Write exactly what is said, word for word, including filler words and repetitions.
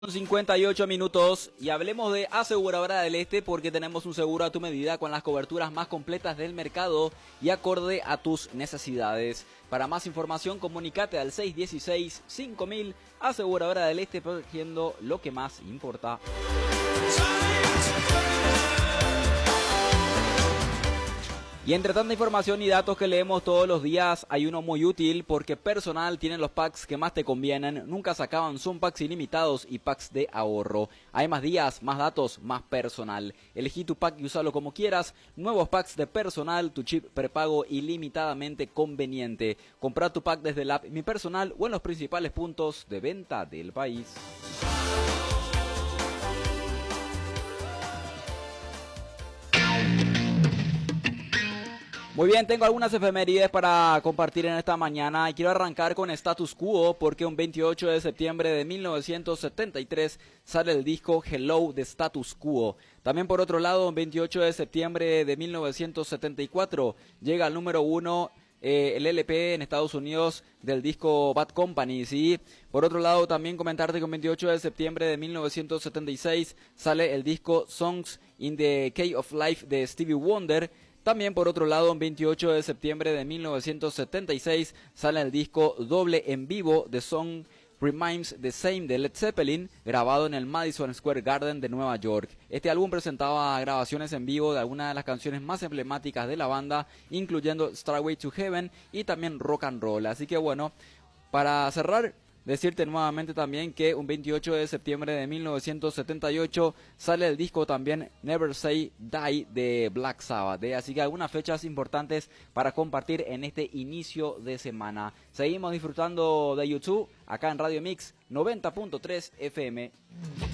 cincuenta y ocho minutos y hablemos de Aseguradora del Este porque tenemos un seguro a tu medida con las coberturas más completas del mercado y acorde a tus necesidades. Para más información comunícate al seis uno seis, cinco mil. Aseguradora del Este, protegiendo lo que más importa. Y entre tanta información y datos que leemos todos los días, hay uno muy útil porque Personal tiene los packs que más te convienen, nunca se acaban, son packs ilimitados y packs de ahorro. Hay más días, más datos, más Personal. Elegí tu pack y úsalo como quieras. Nuevos packs de Personal, tu chip prepago ilimitadamente conveniente. Compra tu pack desde la app Mi Personal o en los principales puntos de venta del país. Muy bien, tengo algunas efemérides para compartir en esta mañana y quiero arrancar con Status Quo porque un veintiocho de septiembre de mil novecientos setenta y tres sale el disco Hello de Status Quo. También por otro lado, un veintiocho de septiembre de mil novecientos setenta y cuatro llega al número uno eh, el L P en Estados Unidos del disco Bad Company, ¿sí? Por otro lado, también comentarte que un veintiocho de septiembre de mil novecientos setenta y seis sale el disco Songs in the Key of Life de Stevie Wonder. También por otro lado, un veintiocho de septiembre de mil novecientos setenta y seis sale el disco doble en vivo de Song Remains the Same de Led Zeppelin, grabado en el Madison Square Garden de Nueva York. Este álbum presentaba grabaciones en vivo de algunas de las canciones más emblemáticas de la banda, incluyendo Starway to Heaven y también Rock and Roll. Así que bueno, para cerrar, decirte nuevamente también que un veintiocho de septiembre de mil novecientos setenta y ocho sale el disco también Never Say Die de Black Sabbath, ¿eh? Así que algunas fechas importantes para compartir en este inicio de semana. Seguimos disfrutando de YouTube acá en Radio Mix noventa punto tres F M.